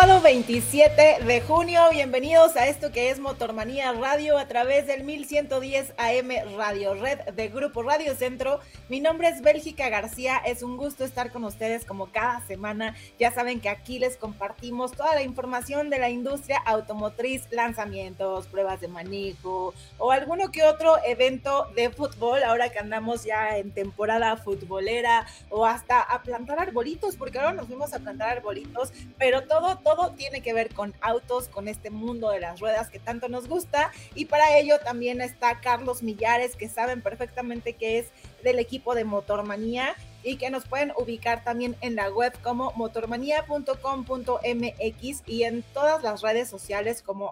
Sábado 27 de junio, bienvenidos a esto que es Motormanía Radio a través del 1110 AM Radio Red de Grupo Radio Centro. Mi nombre es Bélgica García, es un gusto estar con ustedes como cada semana. Ya saben que aquí les compartimos toda la información de la industria automotriz, lanzamientos, pruebas de manejo o alguno que otro evento de fútbol, ahora que andamos ya en temporada futbolera, o hasta a plantar arbolitos, porque ahora nos fuimos a plantar arbolitos, pero todo tiene que ver con autos, con este mundo de las ruedas que tanto nos gusta, y para ello también está Carlos Millares, que saben perfectamente que es del equipo de Motormanía y que nos pueden ubicar también en la web como motormanía.com.mx y en todas las redes sociales como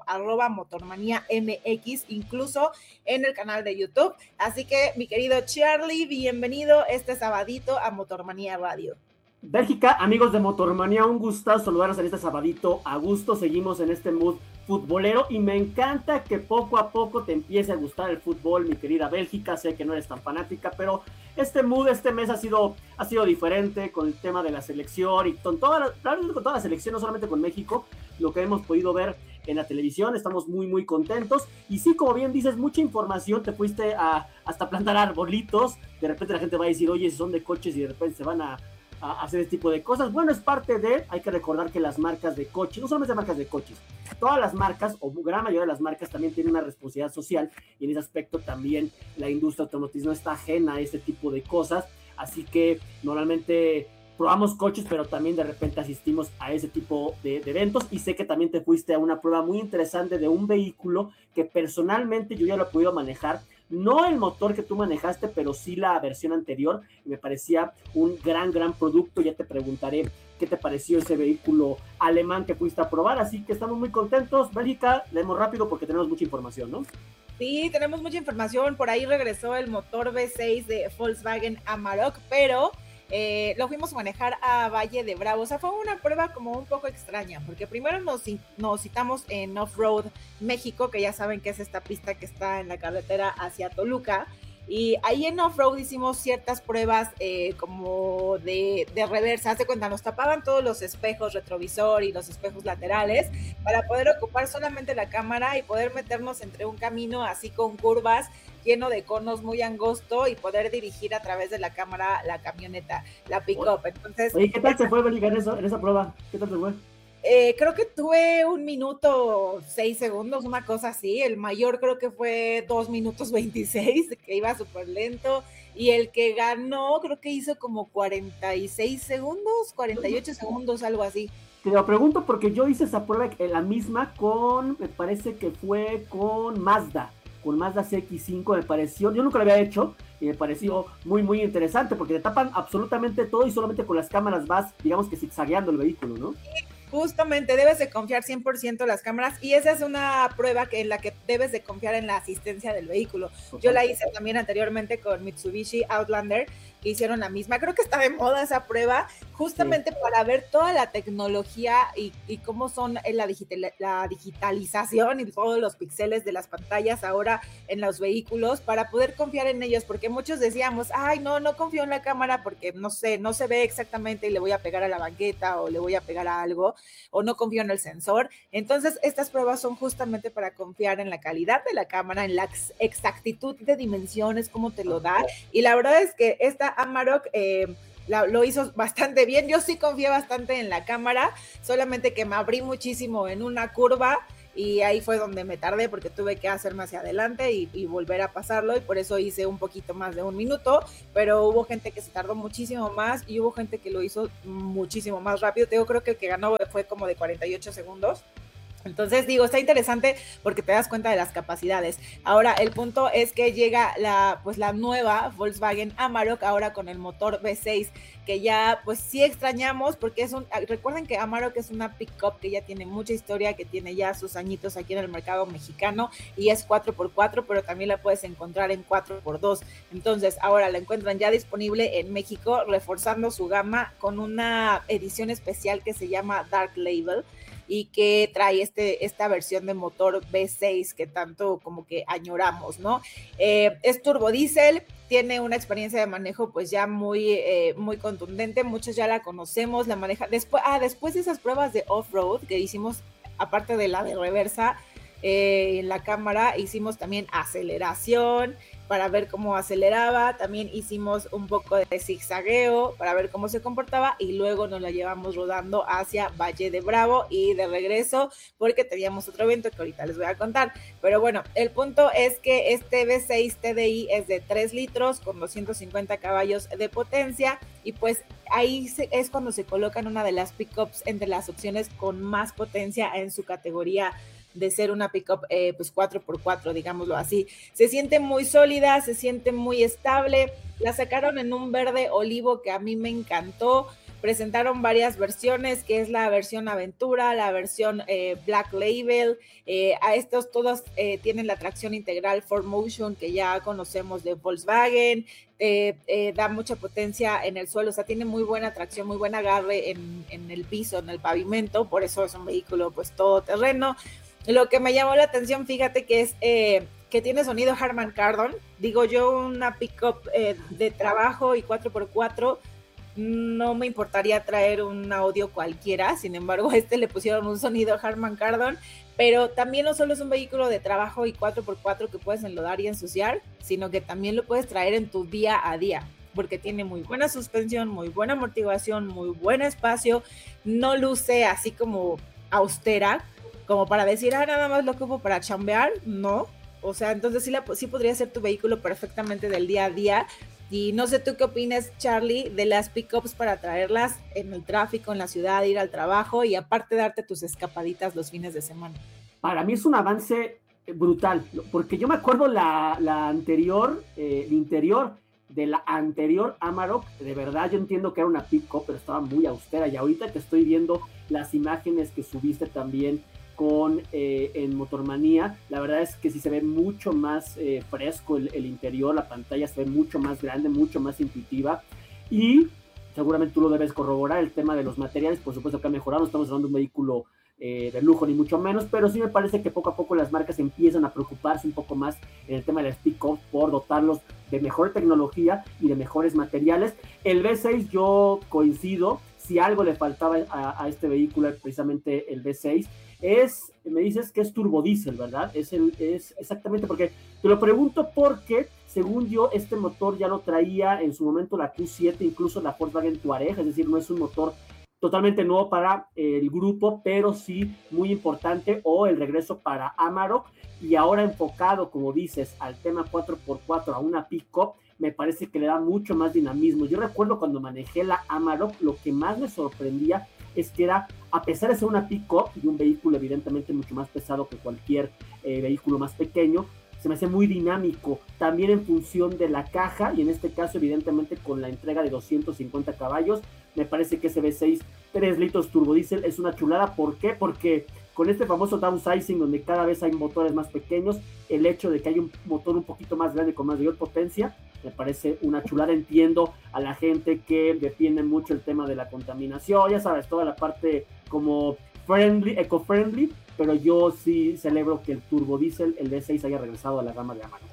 @motormaniamx, incluso en el canal de YouTube. Así que, mi querido Charlie, bienvenido este sabadito a Motormanía Radio. Bélgica, amigos de Motormanía, un gustazo saludarlos en este sabadito a gusto. Seguimos en este mood futbolero y me encanta que poco a poco te empiece a gustar el fútbol, mi querida Bélgica. Sé que no eres tan fanática, pero este mood, este mes ha sido diferente con el tema de la selección y con toda la selección, no solamente con México, lo que hemos podido ver en la televisión. Estamos muy contentos y sí, como bien dices, mucha información. Te fuiste hasta plantar arbolitos. De repente la gente va a decir, oye, si son de coches, y de repente se van a hacer este tipo de cosas. Bueno, es parte de, hay que recordar que las marcas de coches, no solamente marcas de coches, todas las marcas, o gran mayoría de las marcas, también tienen una responsabilidad social, y en ese aspecto también la industria automotriz no está ajena a este tipo de cosas. Así que normalmente probamos coches, pero también de repente asistimos a ese tipo de eventos, y sé que también te fuiste a una prueba muy interesante de un vehículo que personalmente yo ya lo he podido manejar, no el motor que tú manejaste, pero sí la versión anterior, y me parecía un gran producto. Ya te preguntaré qué te pareció ese vehículo alemán que fuiste a probar, así que estamos muy contentos. Bélgica, leemos rápido porque tenemos mucha información, ¿no? Sí, tenemos mucha información. Por ahí regresó el motor V6 de Volkswagen Amarok, pero lo fuimos a manejar a Valle de Bravo. O sea, fue una prueba como un poco extraña, porque primero nos citamos en Off-Road México, que ya saben que es esta pista que está en la carretera hacia Toluca, y ahí en Off-Road hicimos ciertas pruebas como de reversa. Haz de cuenta, nos tapaban todos los espejos retrovisor y los espejos laterales para poder ocupar solamente la cámara y poder meternos entre un camino así con curvas, lleno de conos, muy angosto, y poder dirigir a través de la cámara la camioneta, la pick-up. Entonces, oye, ¿qué tal se fue, Bélgica, en esa prueba? ¿Qué tal se fue? Creo que tuve 1 minuto 6 segundos, una cosa así. El mayor creo que fue 2 minutos 26, que iba súper lento. Y el que ganó creo que hizo como 46 segundos, 48 segundos, algo así. Te lo pregunto porque yo hice esa prueba, la misma me parece que fue con Mazda CX-5, me pareció, yo nunca lo había hecho, y me pareció muy interesante, porque te tapan absolutamente todo y solamente con las cámaras vas, digamos que zigzagueando el vehículo, ¿no? Justamente, debes de confiar 100% en las cámaras, y esa es una prueba en la que debes de confiar en la asistencia del vehículo. Yo la hice también anteriormente con Mitsubishi Outlander, que hicieron la misma. Creo que está de moda esa prueba, justamente para ver toda la tecnología y cómo son la digitalización y todos los píxeles de las pantallas ahora en los vehículos, para poder confiar en ellos, porque muchos decíamos, ay, no confío en la cámara porque no sé, no se ve exactamente y le voy a pegar a la banqueta o le voy a pegar a algo, o no confío en el sensor. Entonces, estas pruebas son justamente para confiar en la calidad de la cámara, en la exactitud de dimensiones, cómo te lo da. Y la verdad es que esta Amarok lo hizo bastante bien. Yo sí confié bastante en la cámara, solamente que me abrí muchísimo en una curva, y ahí fue donde me tardé, porque tuve que hacerme hacia adelante y volver a pasarlo, y por eso hice un poquito más de 1 minuto, pero hubo gente que se tardó muchísimo más y hubo gente que lo hizo muchísimo más rápido. Yo creo que el que ganó fue como de 48 segundos. Entonces, digo, está interesante porque te das cuenta de las capacidades. Ahora, el punto es que llega la nueva Volkswagen Amarok, ahora con el motor V6, que ya, pues sí extrañamos, porque recuerden que Amarok es una pick-up que ya tiene mucha historia, que tiene ya sus añitos aquí en el mercado mexicano, y es 4x4, pero también la puedes encontrar en 4x2. Entonces, ahora la encuentran ya disponible en México, reforzando su gama con una edición especial que se llama Dark Label, y que trae esta versión de motor V6 que tanto como que añoramos, ¿no? Es turbodiesel, tiene una experiencia de manejo pues ya muy contundente, muchos ya la conocemos, la maneja después de esas pruebas de off-road que hicimos, aparte de la de reversa, en la cámara hicimos también aceleración para ver cómo aceleraba, también hicimos un poco de zigzagueo para ver cómo se comportaba y luego nos la llevamos rodando hacia Valle de Bravo y de regreso porque teníamos otro evento que ahorita les voy a contar, pero bueno, el punto es que este V6 TDI es de 3 litros con 250 caballos de potencia y pues ahí es cuando se coloca en una de las pickups entre las opciones con más potencia en su categoría de ser una pickup pues 4x4, digámoslo así. Se siente muy sólida, se siente muy estable. La sacaron en un verde olivo que a mí me encantó. Presentaron varias versiones, que es la versión Aventura, la versión Black Label. A estos todos tienen la tracción integral 4Motion que ya conocemos de Volkswagen. Da mucha potencia en el suelo, o sea, tiene muy buena tracción, muy buen agarre en el piso, en el pavimento. Por eso es un vehículo pues todoterreno. Lo que me llamó la atención, fíjate que es que tiene sonido Harman Kardon. Digo, yo una pickup de trabajo y 4x4, no me importaría traer un audio cualquiera, sin embargo, le pusieron un sonido Harman Kardon, pero también no solo es un vehículo de trabajo y 4x4 que puedes enlodar y ensuciar, sino que también lo puedes traer en tu día a día, porque tiene muy buena suspensión, muy buena amortiguación, muy buen espacio, no luce así como austera, como para decir, nada más lo ocupo para chambear, no, o sea, entonces sí podría ser tu vehículo perfectamente del día a día. Y no sé tú qué opinas, Charlie, de las pickups para traerlas en el tráfico, en la ciudad, ir al trabajo y aparte darte tus escapaditas los fines de semana. Para mí es un avance brutal, porque yo me acuerdo la anterior, el interior de la anterior Amarok, de verdad yo entiendo que era una pick-up, pero estaba muy austera, y ahorita que estoy viendo las imágenes que subiste también en Motormanía, la verdad es que sí se ve mucho más fresco el interior, la pantalla se ve mucho más grande, mucho más intuitiva, y seguramente tú lo debes corroborar, el tema de los materiales, por supuesto que ha mejorado, no estamos hablando de un vehículo de lujo ni mucho menos, pero sí me parece que poco a poco las marcas empiezan a preocuparse un poco más en el tema de las pick-up por dotarlos de mejor tecnología y de mejores materiales. El V6 yo coincido, si algo le faltaba a este vehículo, precisamente el V6, me dices que es turbodiesel, ¿verdad? Es exactamente, porque te lo pregunto porque, según yo, este motor ya lo traía en su momento la Q7, incluso la Volkswagen Touareg, es decir, no es un motor totalmente nuevo para el grupo, pero sí muy importante, o el regreso para Amarok, y ahora enfocado, como dices, al tema 4x4, a una pick-up, me parece que le da mucho más dinamismo. Yo recuerdo cuando manejé la Amarok, lo que más me sorprendía es que era, a pesar de ser una pick-up y un vehículo evidentemente mucho más pesado que cualquier vehículo más pequeño, se me hace muy dinámico, también en función de la caja, y en este caso evidentemente con la entrega de 250 caballos, me parece que ese V6 3 litros turbodiesel es una chulada. ¿Por qué? Porque con este famoso downsizing, donde cada vez hay motores más pequeños, el hecho de que haya un motor un poquito más grande con mayor potencia, me parece una chulada. Entiendo a la gente que defiende mucho el tema de la contaminación, ya sabes, toda la parte como eco-friendly, pero yo sí celebro que el turbodiesel, el V6, haya regresado a la gama de Amarok.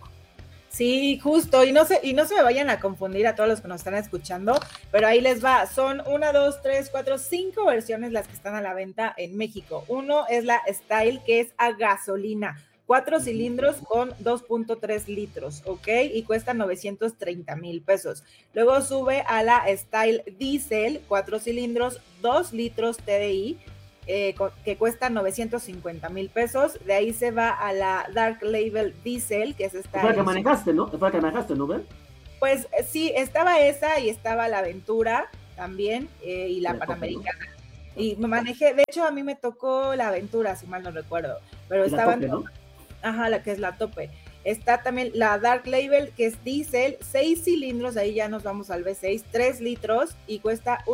Sí, justo, y no se me vayan a confundir a todos los que nos están escuchando, pero ahí les va, son 1, 2, 3, 4, 5 versiones las que están a la venta en México. Uno es la Style, que es a gasolina, 4 cilindros con 2.3 litros, ¿ok? Y cuesta 930,000 pesos. Luego sube a la Style Diesel, 4 cilindros, 2 litros TDI, que cuesta 950,000 pesos. De ahí se va a la Dark Label Diesel, que es esta. Fue la que manejaste, ¿no? Fue la que manejaste, ¿no, Ben? Pues sí, estaba esa y estaba la Aventura también, y la Panamericana. ¿No? Y me manejé, de hecho a mí me tocó la Aventura, si mal no recuerdo, pero estaban, ¿no? Ajá, la que es la tope. Está también la Dark Label, que es diésel, 6 cilindros, ahí ya nos vamos al V6, 3 litros y cuesta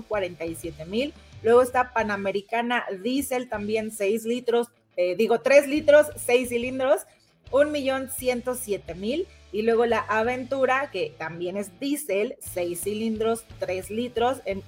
1,047,000. Luego está Panamericana Diesel, también 6 litros, 3 litros, 6 cilindros, 1,107,000. y luego la Aventura, que también es diésel, 6 cilindros, 3 litros, en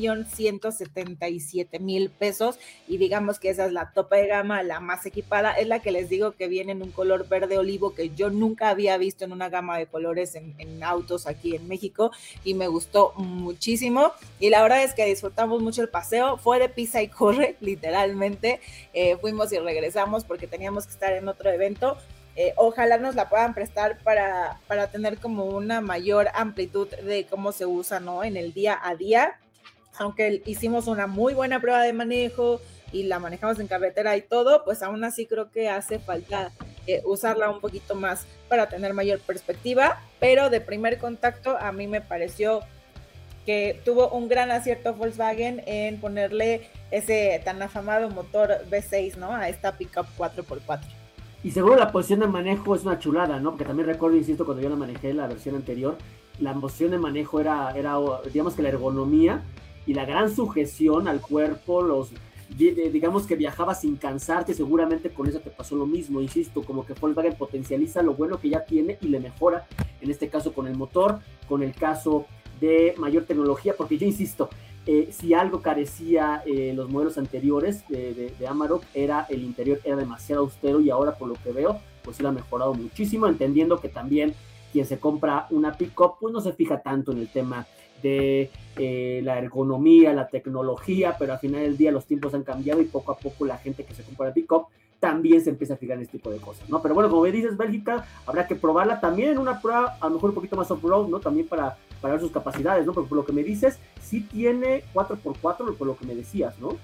1,177,000 pesos, y digamos que esa es la tope de gama, la más equipada, es la que les digo que viene en un color verde olivo que yo nunca había visto en una gama de colores en autos aquí en México, y me gustó muchísimo, y la verdad es que disfrutamos mucho el paseo, fue de pisa y corre, literalmente, fuimos y regresamos porque teníamos que estar en otro evento. Ojalá nos la puedan prestar para tener como una mayor amplitud de cómo se usa, ¿no? En el día a día, aunque hicimos una muy buena prueba de manejo y la manejamos en carretera y todo, pues aún así creo que hace falta usarla un poquito más para tener mayor perspectiva, pero de primer contacto a mí me pareció que tuvo un gran acierto Volkswagen en ponerle ese tan afamado motor V6, ¿no? A esta pickup 4x4. Y seguro la posición de manejo es una chulada, ¿no? Porque también recuerdo, insisto, cuando yo la manejé, la versión anterior, la posición de manejo era digamos que la ergonomía y la gran sujeción al cuerpo, digamos que viajaba sin cansarte, seguramente con eso te pasó lo mismo, insisto, como que Volkswagen potencializa lo bueno que ya tiene y le mejora, en este caso con el motor, con el caso de mayor tecnología, porque yo insisto, si algo carecía los modelos anteriores de Amarok, era el interior, era demasiado austero, y ahora por lo que veo, pues sí lo ha mejorado muchísimo, entendiendo que también quien se compra una pick-up, pues no se fija tanto en el tema de la ergonomía, la tecnología, pero al final del día los tiempos han cambiado y poco a poco la gente que se compra la pick-up también se empieza a fijar en este tipo de cosas, ¿no? Pero bueno, como me dices, Bélgica, habrá que probarla también en una prueba, a lo mejor un poquito más off-road, ¿no? También para ver sus capacidades, ¿no? Porque por lo que me dices, sí tiene 4x4, por lo que me decías, ¿no?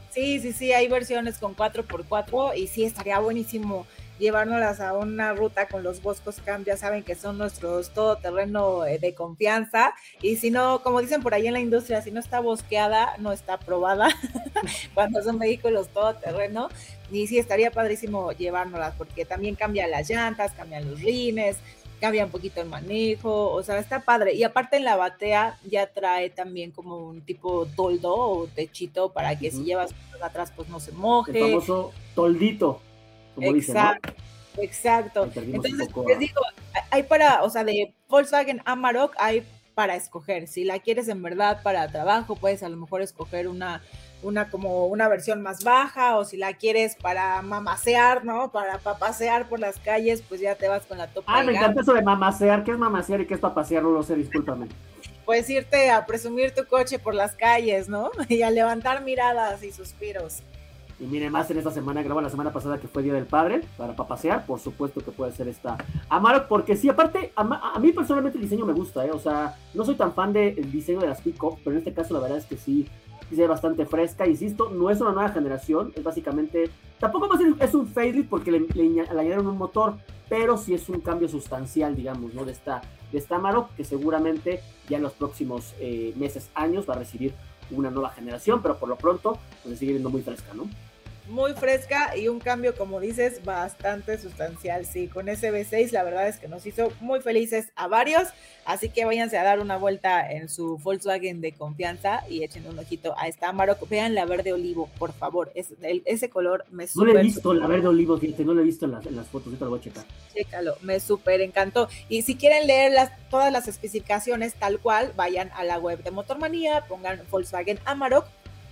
Sí, hay versiones con 4x4 y sí, estaría buenísimo llevárnoslas a una ruta con los Boscos Camp, ya saben que son nuestros todoterreno de confianza, y si no, como dicen por ahí en la industria, si no está bosqueada, no está probada, cuando son vehículos todoterreno, y sí, estaría padrísimo llevárnoslas, porque también cambian las llantas, cambian los rines, cambia un poquito el manejo, o sea, está padre. Y aparte en la batea ya trae también como un tipo toldo o techito para que si llevas atrás pues no se moje. El famoso toldito, como dicen, ¿no? Exacto. Entonces, les digo, hay para, o sea, de Volkswagen Amarok hay para escoger. Si la quieres en verdad para trabajo, puedes a lo mejor escoger una como una versión más baja, o si la quieres para mamasear, ¿no? Para papasear por las calles, pues ya te vas con la topa. Me encanta eso de mamasear. ¿Qué es mamasear y qué es papasear? No lo sé, discúlpame. Pues irte a presumir tu coche por las calles, ¿no? Y a levantar miradas y suspiros. Y mire, más en esta semana, grabó la semana pasada que fue Día del Padre, para papasear, por supuesto que puede ser esta Amarok, porque sí, aparte, a mí personalmente el diseño me gusta, o sea, no soy tan fan del diseño de las pick-up, pero en este caso la verdad es que sí es bastante fresca, insisto, no es una nueva generación, es básicamente, tampoco es un facelift porque le añadieron un motor, pero sí es un cambio sustancial, digamos, ¿no? De esta Amarok, que seguramente ya en los próximos meses, años, va a recibir una nueva generación, pero por lo pronto pues se sigue viendo muy fresca, ¿no? Muy fresca y un cambio, como dices, bastante sustancial. Sí, con ese V6 la verdad es que nos hizo muy felices a varios, así que váyanse a dar una vuelta en su Volkswagen de confianza y echen un ojito a esta Amarok. Vean la verde olivo, por favor, ese color me súper... No le he visto la verde olivo, fíjate, no lo he visto en las fotos, ahorita lo voy a checar. Chécalo, me súper encantó. Y si quieren leer todas las especificaciones tal cual, vayan a la web de Motormanía, pongan Volkswagen Amarok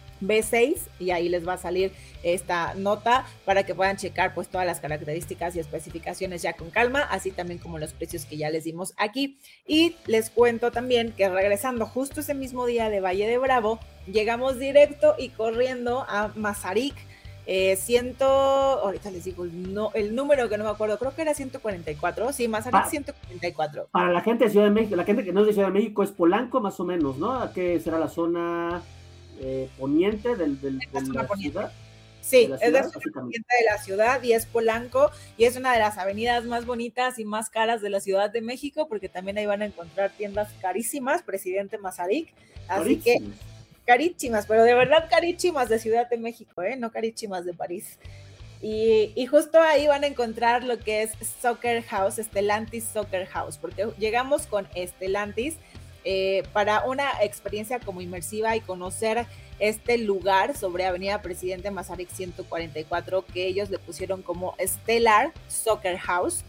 V6 y ahí les va a salir esta nota para que puedan checar pues todas las características y especificaciones ya con calma, así también como los precios que ya les dimos aquí. Y les cuento también que regresando justo ese mismo día de Valle de Bravo, llegamos directo y corriendo a Mazarik, ahorita les digo el número que no me acuerdo, creo que era 144, sí, Mazarik 144. Para la gente de Ciudad de México, la gente que no es de Ciudad de México es Polanco más o menos, ¿no? ¿Qué será la zona poniente de la ciudad? Sí, es la zona poniente de la ciudad y es Polanco, y es una de las avenidas más bonitas y más caras de la Ciudad de México, porque también ahí van a encontrar tiendas carísimas, Presidente Mazarik, así que carísimas, pero de verdad carísimas de Ciudad de México, no carísimas de París. Y justo ahí van a encontrar lo que es Soccer House, Stellantis Soccer House, porque llegamos con Stellantis para una experiencia como inmersiva y conocer este lugar sobre Avenida Presidente Mazarik 144, que ellos le pusieron como Stellar Soccer House.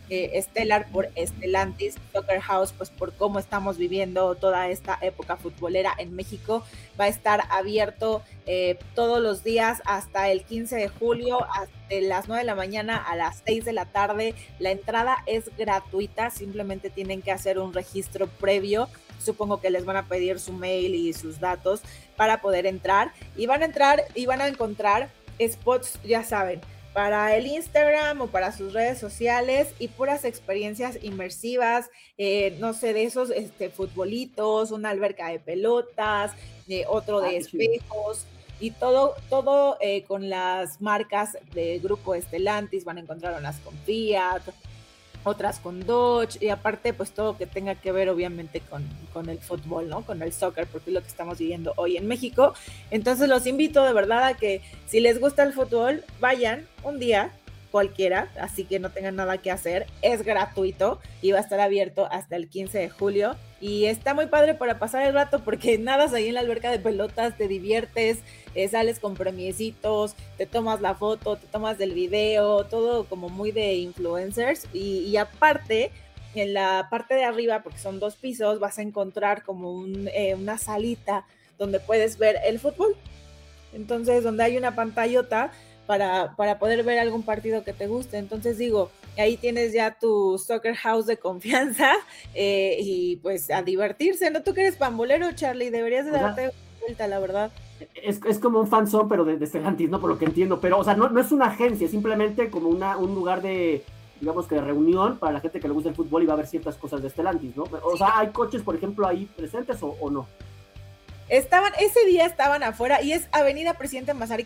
Stellar por Stellantis, Soccer House pues por cómo estamos viviendo toda esta época futbolera en México. Va a estar abierto todos los días hasta el 15 de julio, de las 9 de la mañana a las 6 de la tarde. La entrada es gratuita, simplemente tienen que hacer un registro previo. Supongo que les van a pedir su mail y sus datos para poder entrar. Y van a encontrar spots, ya saben, para el Instagram o para sus redes sociales y puras experiencias inmersivas, no sé, de esos futbolitos, una alberca de pelotas, otro de espejos y todo con las marcas del grupo Stellantis. Van a encontrar unas con Fiat, otras con Dodge, y aparte pues todo que tenga que ver obviamente con el fútbol, ¿no? Con el soccer, porque es lo que estamos viviendo hoy en México. Entonces los invito de verdad a que si les gusta el fútbol, vayan un día cualquiera, así que no tengan nada que hacer, es gratuito y va a estar abierto hasta el 15 de julio y está muy padre para pasar el rato porque nadas ahí en la alberca de pelotas, te diviertes, sales con premiecitos, te tomas la foto, te tomas del video, todo como muy de influencers y aparte en la parte de arriba, porque son 2 pisos, vas a encontrar como una salita donde puedes ver el fútbol, entonces donde hay una pantallota para poder ver algún partido que te guste. Entonces digo, ahí tienes ya tu Soccer House de confianza y pues a divertirse, ¿no? Tú que eres pambolero, Charlie, deberías de darte vuelta, la verdad. Es como un fanzone, pero de Stellantis, ¿no? Por lo que entiendo, pero, o sea, no es una agencia, es simplemente como un lugar de, digamos que de reunión para la gente que le gusta el fútbol y va a ver ciertas cosas de Stellantis, ¿no? O sea, ¿hay coches, por ejemplo, ahí presentes o no? Ese día estaban afuera y es Avenida Presidente Mazarik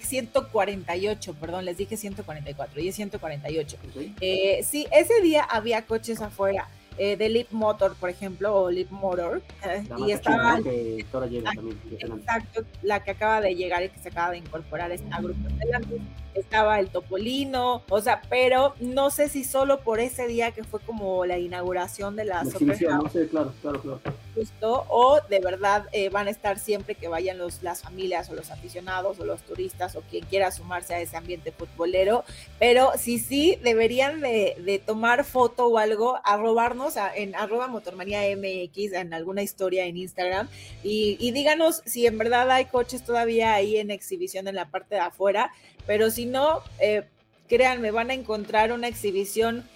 148, perdón, les dije 144 y es 148. Okay. Sí, ese día había coches afuera, de Leap Motor, por ejemplo, o Leap Motor, y estaba... que ahora llega también. Exacto, la que acaba de llegar y que se acaba de incorporar a Grupo Stellantis. Estaba el Topolino, o sea, pero no sé si solo por ese día que fue como la inauguración de la Soccer House, no sé, claro. justo, o de verdad van a estar siempre que vayan las familias o los aficionados o los turistas o quien quiera sumarse a ese ambiente futbolero, pero sí deberían de tomar foto o algo, arrobarnos en @motormaniamx en alguna historia en Instagram y díganos si en verdad hay coches todavía ahí en exhibición en la parte de afuera, pero si no, créanme, van a encontrar una exhibición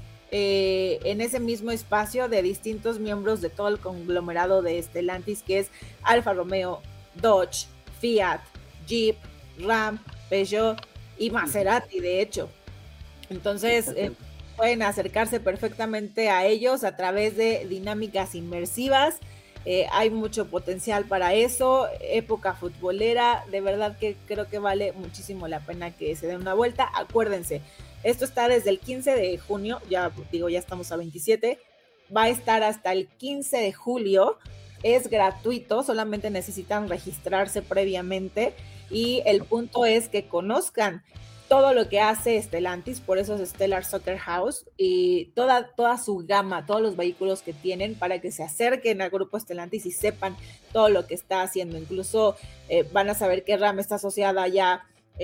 en ese mismo espacio de distintos miembros de todo el conglomerado de Stellantis, que es Alfa Romeo, Dodge, Fiat, Jeep, Ram, Peugeot y Maserati, de hecho. Entonces, pueden acercarse perfectamente a ellos a través de dinámicas inmersivas. Hay mucho potencial para eso, época futbolera, de verdad que creo que vale muchísimo la pena que se den una vuelta. Acuérdense, esto está desde el 15 de junio, ya estamos a 27, va a estar hasta el 15 de julio, es gratuito, solamente necesitan registrarse previamente y el punto es que conozcan todo lo que hace Stellantis, por eso es Stellar Soccer House, y toda su gama, todos los vehículos que tienen para que se acerquen al grupo Stellantis y sepan todo lo que está haciendo. Incluso van a saber que Ram está asociada ya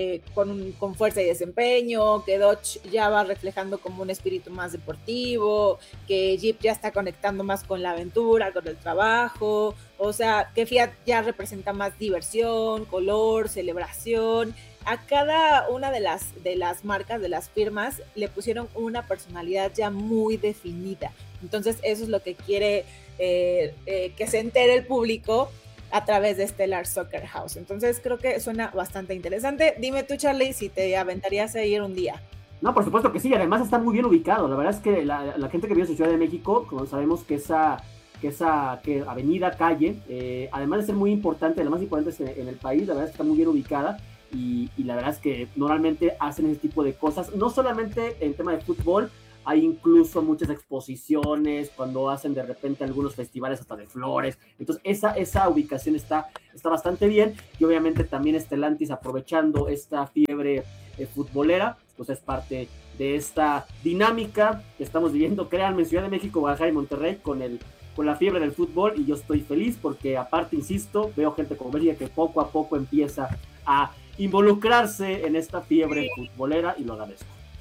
con fuerza y desempeño, que Dodge ya va reflejando como un espíritu más deportivo, que Jeep ya está conectando más con la aventura, con el trabajo, o sea, que Fiat ya representa más diversión, color, celebración. A cada una de las marcas, de las firmas, le pusieron una personalidad ya muy definida. Entonces, eso es lo que quiere que se entere el público a través de Stellar Soccer House. Entonces, creo que suena bastante interesante. Dime tú, Charlie, si te aventarías a ir un día. No, por supuesto que sí, además está muy bien ubicado. La verdad es que la gente que vive en Ciudad de México, como sabemos que esa avenida, calle, además de ser muy importante, la más importante en el país, la verdad es que está muy bien ubicada. Y la verdad es que normalmente hacen ese tipo de cosas, no solamente en tema de fútbol, hay incluso muchas exposiciones, cuando hacen de repente algunos festivales hasta de flores, entonces esa ubicación está bastante bien, y obviamente también Stellantis, aprovechando esta fiebre futbolera, pues es parte de esta dinámica que estamos viviendo, créanme, en Ciudad de México, Guadalajara y Monterrey, con la fiebre del fútbol, y yo estoy feliz porque aparte, insisto, veo gente como Bélgica que poco a poco empieza a involucrarse en esta fiebre futbolera y lo agradezco.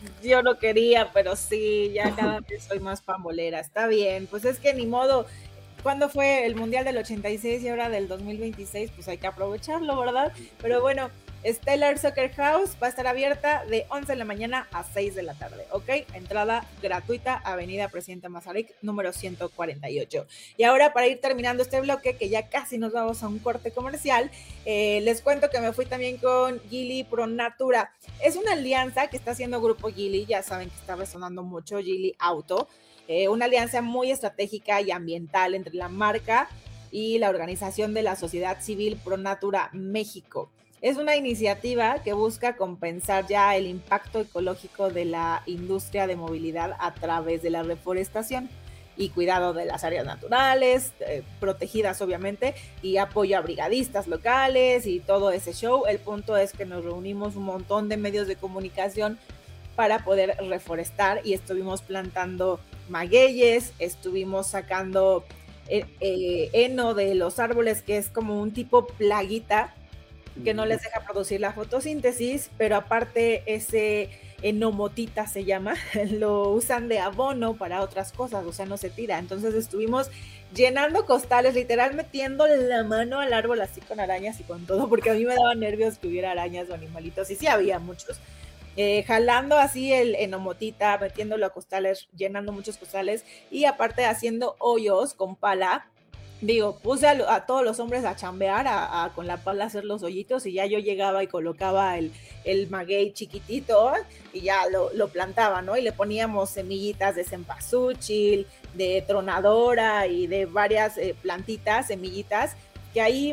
Yo no quería, pero sí, ya cada vez soy más pambolera. Está bien, pues es que ni modo. ¿Cuándo fue el Mundial del 86 y ahora del 2026? Pues hay que aprovecharlo, ¿verdad? Pero bueno, Stellar Soccer House va a estar abierta de 11 de la mañana a 6 de la tarde, ¿ok? Entrada gratuita, Avenida Presidente Mazarik, número 148. Y ahora, para ir terminando este bloque, que ya casi nos vamos a un corte comercial, les cuento que me fui también con Geely Pro Natura. Es una alianza que está haciendo Grupo Geely, ya saben que está resonando mucho Geely Auto, una alianza muy estratégica y ambiental entre la marca y la organización de la sociedad civil Pro Natura México. Es una iniciativa que busca compensar ya el impacto ecológico de la industria de movilidad a través de la reforestación y cuidado de las áreas naturales, protegidas obviamente, y apoyo a brigadistas locales y todo ese show. El punto es que nos reunimos un montón de medios de comunicación para poder reforestar y estuvimos plantando magueyes, estuvimos sacando heno de los árboles, que es como un tipo plaguita que no les deja producir la fotosíntesis, pero aparte ese enomotita se llama, lo usan de abono para otras cosas, o sea, no se tira. Entonces estuvimos llenando costales, literal metiendo la mano al árbol así con arañas y con todo, porque a mí me daba nervios que hubiera arañas o animalitos, y sí había muchos. Jalando así el enomotita, metiéndolo a costales, llenando muchos costales y aparte haciendo hoyos con pala. Digo, puse a todos los hombres a chambear, con la pala hacer los hoyitos, y ya yo llegaba y colocaba el maguey chiquitito y ya lo plantaba, ¿no? Y le poníamos semillitas de cempasúchil, de tronadora y de varias plantitas, semillitas, que ahí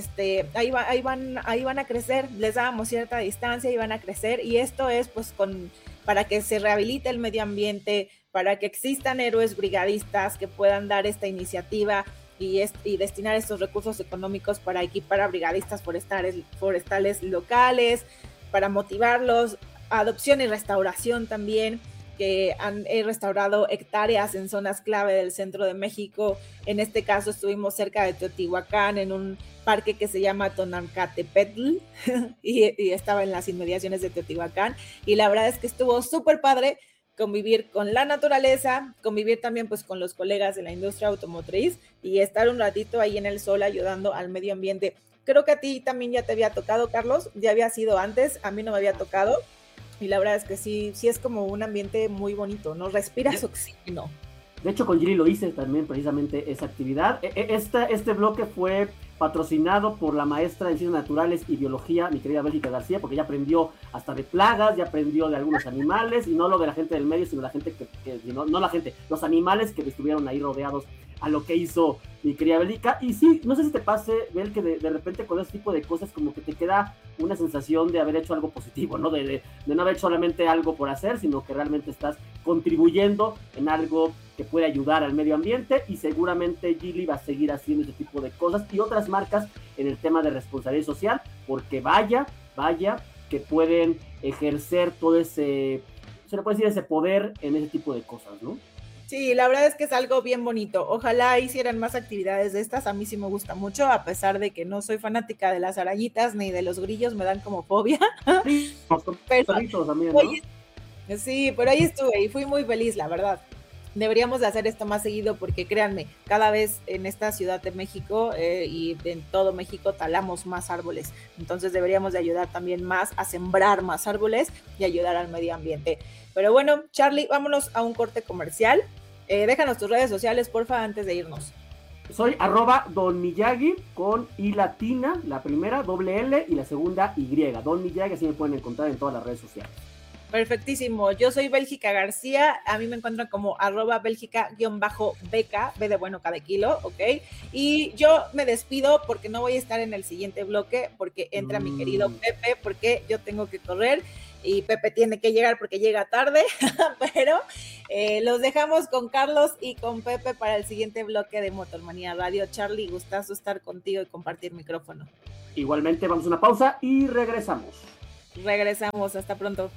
van a crecer, les dábamos cierta distancia y van a crecer, y esto es pues para que se rehabilite el medio ambiente, para que existan héroes brigadistas que puedan dar esta iniciativa y destinar estos recursos económicos para equipar a brigadistas forestales locales, para motivarlos, adopción y restauración también, que han restaurado hectáreas en zonas clave del centro de México. En este caso estuvimos cerca de Teotihuacán, en un parque que se llama Tonancatepetl, y estaba en las inmediaciones de Teotihuacán, y la verdad es que estuvo súper padre convivir con la naturaleza, convivir también pues con los colegas de la industria automotriz y estar un ratito ahí en el sol ayudando al medio ambiente. Creo que a ti también ya te había tocado, Carlos, ya había sido antes, a mí no me había tocado, y la verdad es que sí es como un ambiente muy bonito, ¿no? Respiras oxígeno. De hecho, con Gili lo hice también precisamente esa actividad. Este bloque fue patrocinado por la maestra de Ciencias Naturales y Biología, mi querida Bélgica García, porque ya aprendió hasta de plagas, ya aprendió de algunos animales, y no lo de la gente del medio, sino la gente los animales que estuvieron ahí rodeados a lo que hizo mi querida Bélgica. Y sí, no sé si te pase, Bel, que de repente con ese tipo de cosas como que te queda una sensación de haber hecho algo positivo, ¿no? De no haber hecho solamente algo por hacer, sino que realmente estás contribuyendo en algo que puede ayudar al medio ambiente, y seguramente Geely va a seguir haciendo ese tipo de cosas y otras marcas en el tema de responsabilidad social, porque vaya que pueden ejercer todo ese, se le puede decir, ese poder en ese tipo de cosas, ¿no? Sí, la verdad es que es algo bien bonito. Ojalá hicieran más actividades de estas. A mí sí me gusta mucho, a pesar de que no soy fanática de las arañitas ni de los grillos, me dan como fobia. Sí, pero, también, ¿no? Sí, pero ahí estuve y fui muy feliz, la verdad. Deberíamos de hacer esto más seguido, porque créanme, cada vez en esta Ciudad de México y en todo México talamos más árboles. Entonces deberíamos de ayudar también más a sembrar más árboles y ayudar al medio ambiente. Pero bueno, Charlie, vámonos a un corte comercial. Déjanos tus redes sociales, porfa, antes de irnos. Soy @Don Miyagi con I latina, la primera, doble L, y la segunda Y. Don Miyagi, así me pueden encontrar en todas las redes sociales. Perfectísimo. Yo soy Bélgica García. A mí me encuentran como @Bélgica_beca, B de bueno cada kilo, ¿ok? Y yo me despido porque no voy a estar en el siguiente bloque, porque entra mi querido Pepe, porque yo tengo que correr y Pepe tiene que llegar porque llega tarde, pero los dejamos con Carlos y con Pepe para el siguiente bloque de Motormanía Radio. Charlie, gustazo estar contigo y compartir micrófono. Igualmente, vamos a una pausa y regresamos. Hasta pronto.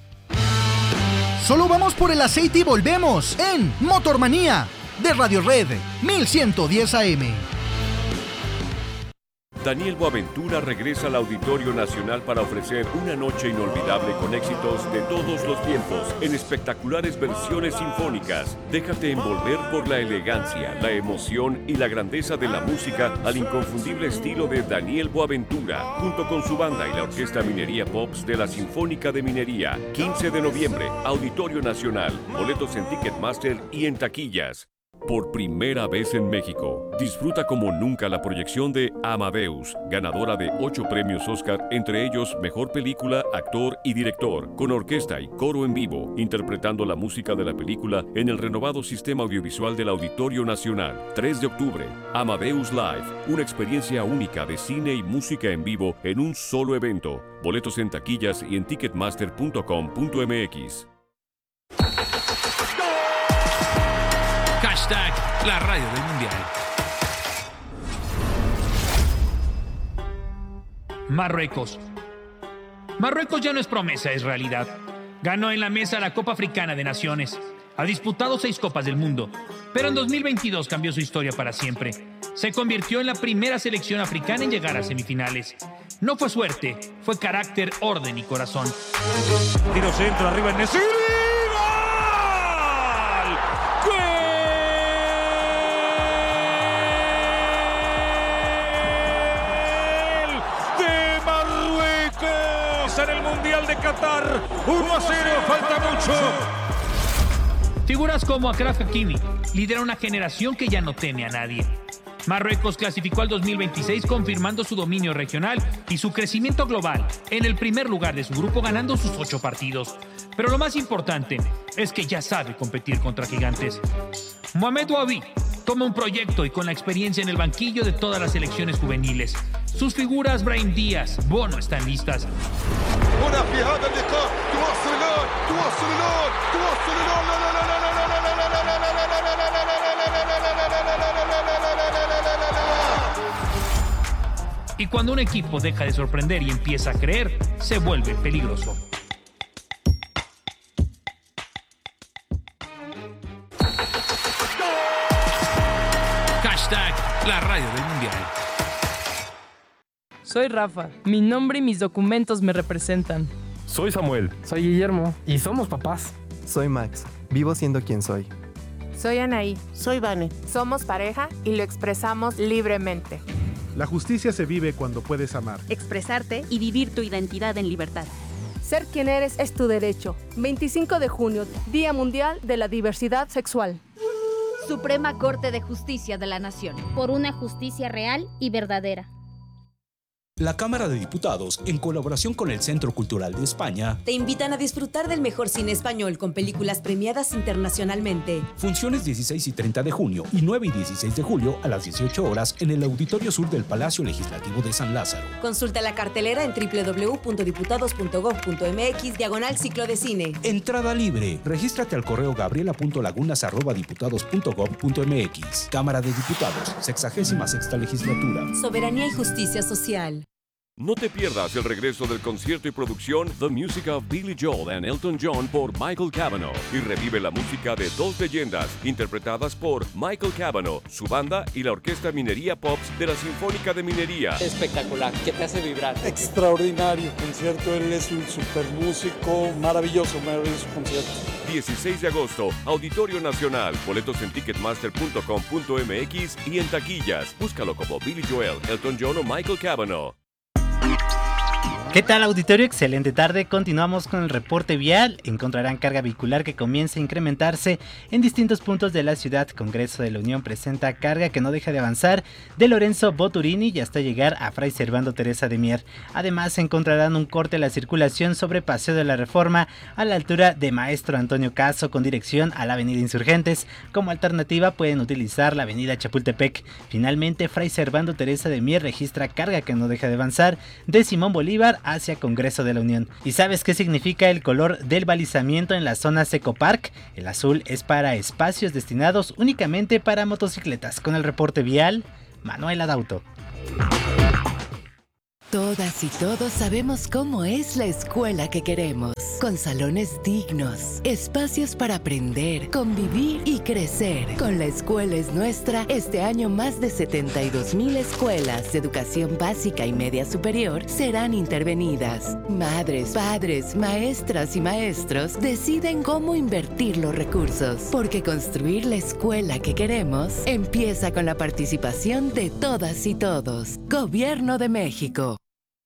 Solo vamos por el aceite y volvemos en Motormanía de Radio Red 1110 AM. Daniel Boaventura regresa al Auditorio Nacional para ofrecer una noche inolvidable con éxitos de todos los tiempos en espectaculares versiones sinfónicas. Déjate envolver por la elegancia, la emoción y la grandeza de la música al inconfundible estilo de Daniel Boaventura, junto con su banda y la Orquesta Minería Pops de la Sinfónica de Minería. 15 de noviembre, Auditorio Nacional. Boletos en Ticketmaster y en taquillas. Por primera vez en México, disfruta como nunca la proyección de Amadeus, ganadora de 8 premios Oscar, entre ellos Mejor Película, Actor y Director, con orquesta y coro en vivo, interpretando la música de la película en el renovado sistema audiovisual del Auditorio Nacional. 3 de octubre, Amadeus Live, una experiencia única de cine y música en vivo en un solo evento. Boletos en taquillas y en ticketmaster.com.mx. Hashtag la radio del mundial. Marruecos. Marruecos ya no es promesa, es realidad. Ganó en la mesa la Copa Africana de Naciones. Ha disputado 6 Copas del Mundo, pero en 2022 cambió su historia para siempre. Se convirtió en la primera selección africana en llegar a semifinales. No fue suerte, fue carácter, orden y corazón. Tiro centro, arriba en Nesiri. En el Mundial de Qatar, 1-0, falta mucho. Figuras como Achraf Hakimi lideran una generación que ya no teme a nadie. Marruecos clasificó al 2026 confirmando su dominio regional y su crecimiento global en el primer lugar de su grupo, ganando sus 8 partidos. Pero lo más importante es que ya sabe competir contra gigantes. Mohamed Bouabi toma un proyecto y con la experiencia en el banquillo de todas las selecciones juveniles. Sus figuras Brahim Díaz, Bono están listas. Y cuando un equipo deja de sorprender y empieza a creer, se vuelve peligroso. Hashtag la radio del mundial. Soy Rafa. Mi nombre y mis documentos me representan. Soy Samuel. Soy Guillermo. Y somos papás. Soy Max. Vivo siendo quien soy. Soy Anaí. Soy Vane. Somos pareja y lo expresamos libremente. La justicia se vive cuando puedes amar, expresarte y vivir tu identidad en libertad. Ser quien eres es tu derecho. 25 de junio, Día Mundial de la Diversidad Sexual. Suprema Corte de Justicia de la Nación. Por una justicia real y verdadera. La Cámara de Diputados, en colaboración con el Centro Cultural de España, te invitan a disfrutar del mejor cine español con películas premiadas internacionalmente. Funciones 16 y 30 de junio y 9 y 16 de julio a las 18 horas en el Auditorio Sur del Palacio Legislativo de San Lázaro. Consulta la cartelera en www.diputados.gov.mx/ciclo de cine. Entrada libre. Regístrate al correo gabriela.lagunas@diputados.gov.mx. Cámara de Diputados, 66ª Legislatura. Soberanía y justicia social. No te pierdas el regreso del concierto y producción The Music of Billy Joel and Elton John por Michael Cavanaugh y revive la música de 2 leyendas interpretadas por Michael Cavanaugh, su banda y la Orquesta Minería Pops de la Sinfónica de Minería. Espectacular, que te hace vibrar. Extraordinario concierto, él es un super músico, maravilloso concierto. 16 de agosto, Auditorio Nacional. Boletos en ticketmaster.com.mx y en taquillas. Búscalo como Billy Joel, Elton John o Michael Cavanaugh. ¿Qué tal, auditorio? Excelente tarde. Continuamos con el reporte vial. Encontrarán carga vehicular que comienza a incrementarse en distintos puntos de la ciudad. Congreso de la Unión presenta carga que no deja de avanzar de Lorenzo Boturini y hasta llegar a Fray Servando Teresa de Mier. Además, encontrarán un corte a la circulación sobre Paseo de la Reforma a la altura de Maestro Antonio Caso con dirección a la Avenida Insurgentes. Como alternativa pueden utilizar la Avenida Chapultepec. Finalmente, Fray Servando Teresa de Mier registra carga que no deja de avanzar de Simón Bolívar hacia Congreso de la Unión. ¿Y sabes qué significa el color del balizamiento en la zona Seco Park? El azul es para espacios destinados únicamente para motocicletas. Con el reporte vial, Manuel Adauto. Todo Todas y todos sabemos cómo es la escuela que queremos, con salones dignos, espacios para aprender, convivir y crecer. Con La Escuela es Nuestra, este año más de 72,000 escuelas de educación básica y media superior serán intervenidas. Madres, padres, maestras y maestros deciden cómo invertir los recursos, porque construir la escuela que queremos empieza con la participación de todas y todos. Gobierno de México.